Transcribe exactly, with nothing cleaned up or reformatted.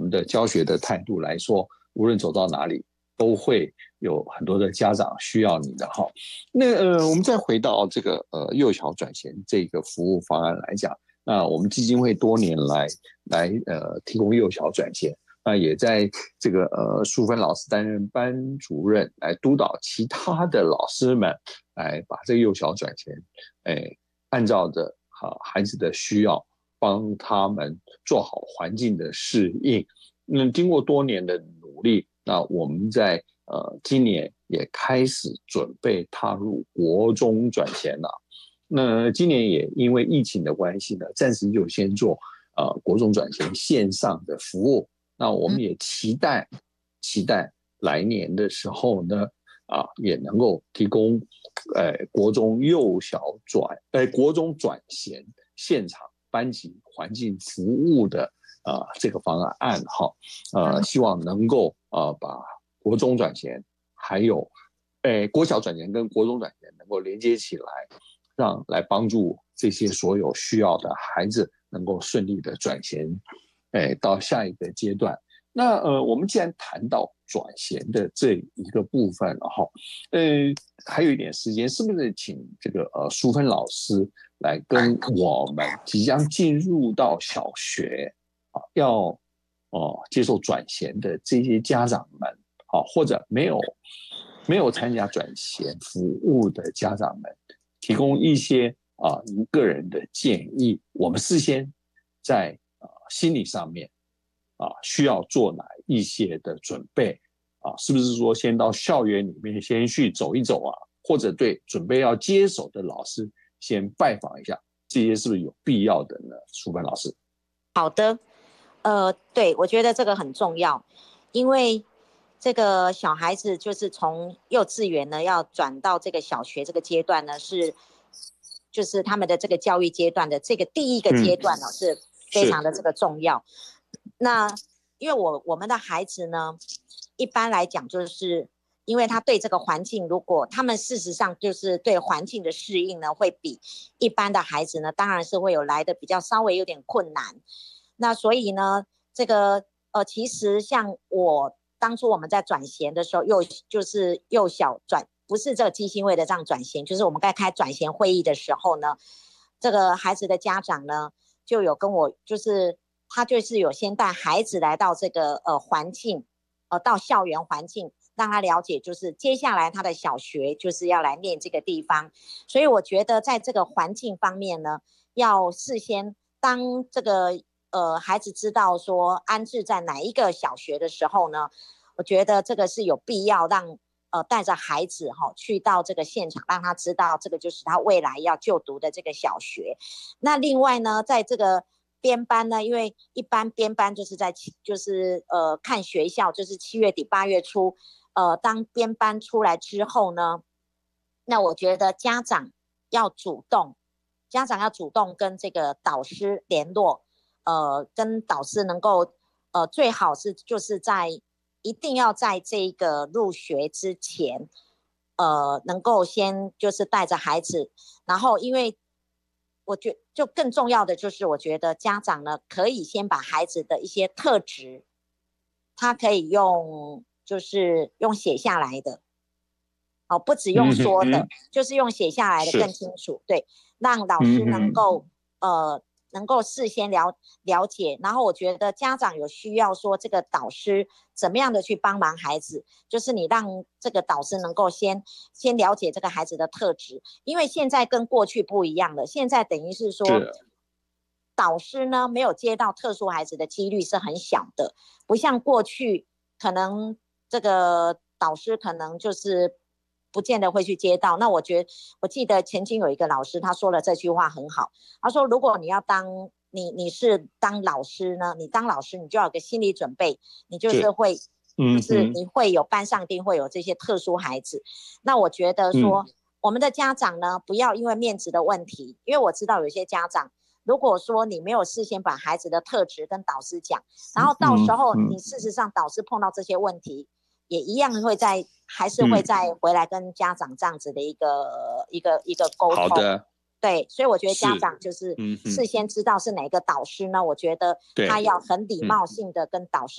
们的教学的态度来说，无论走到哪里，都会有很多的家长需要你的哈。那呃，我们再回到这个呃幼小转衔这个服务方案来讲，那我们基金会多年来来呃提供幼小转衔，那也在这个呃淑芬老师担任班主任来督导其他的老师们来把这个幼小转衔，哎，按照着哈孩子的需要，帮他们做好环境的适应。那经过多年的努力，那我们在呃今年也开始准备踏入国中转衔了。那今年也因为疫情的关系呢，暂时就先做呃国中转衔线上的服务。那我们也期待期待来年的时候呢，啊也能够提供呃国中幼小转呃国中转衔现场班级环境服务的呃这个方案哈，呃希望能够呃把国中转衔还有诶国小转衔跟国中转衔能够连接起来，让来帮助这些所有需要的孩子能够顺利的转衔，诶到下一个阶段。那呃我们既然谈到转衔的这一个部分了哈，呃还有一点时间，是不是请这个呃淑芬老师来跟我们即将进入到小学啊，要哦、呃、接受转衔的这些家长们啊，或者没有没有参加转衔服务的家长们，提供一些啊您个人的建议，我们事先在啊心理上面啊需要做哪一些的准备啊？是不是说先到校园里面先去走一走啊，或者对准备要接手的老师先拜访一下，这些是不是有必要的呢？淑芬老师。 好的，呃，对，我觉得这个很重要，因为这个小孩子就是从幼稚园呢要转到这个小学这个阶段呢，是就是他们的这个教育阶段的这个第一个阶段呢、嗯、是非常的这个重要。那因为我我们的孩子呢，一般来讲就是因为他对这个环境，如果他们事实上就是对环境的适应呢，会比一般的孩子呢，当然是会有来的比较稍微有点困难。那所以呢，这个呃，其实像我当初我们在转衔的时候，幼就是幼小转，不是这个基金会的这样转衔，就是我们在开转衔会议的时候呢，这个孩子的家长呢，就有跟我，就是他就是有先带孩子来到这个呃环境，呃到校园环境，让他了解，就是接下来他的小学就是要来念这个地方，所以我觉得在这个环境方面呢，要事先当这个呃孩子知道说安置在哪一个小学的时候呢，我觉得这个是有必要让呃带着孩子哈、哦、去到这个现场，让他知道这个就是他未来要就读的这个小学。那另外呢，在这个编班呢，因为一般编班就是在就是呃看学校，就是七月底八月初，呃当编班出来之后呢，那我觉得家长要主动，家长要主动跟这个导师联络，呃跟导师能够呃最好是就是在一定要在这个入学之前，呃能够先就是带着孩子，然后因为我觉得就更重要的就是我觉得家长呢可以先把孩子的一些特质，他可以用就是用写下来的，哦，不只用说的，嗯、就是用写下来的更清楚，对，让老师能够、嗯、呃能够事先了了解，然后我觉得家长有需要说这个导师怎么样的去帮忙孩子，就是你让这个导师能够先先了解这个孩子的特质，因为现在跟过去不一样了，现在等于是说导师呢没有接到特殊孩子的几率是很小的，不像过去可能这个导师可能就是不见得会去接到。那我觉得我记得曾经有一个老师他说了这句话很好，他说如果你要当你你是当老师呢，你当老师你就要有个心理准备，你就是会是就是你会有班上一定会有这些特殊孩子。那我觉得说、嗯、我们的家长呢不要因为面子的问题，因为我知道有些家长如果说你没有事先把孩子的特质跟导师讲，然后到时候你事实上导师碰到这些问题也一样会在还是会再回来跟家长这样子的一个、嗯、一个一个沟通。 好的， 对，所以我觉得家长就是事先知道是哪个导师呢，我觉得他要很礼貌性的跟导师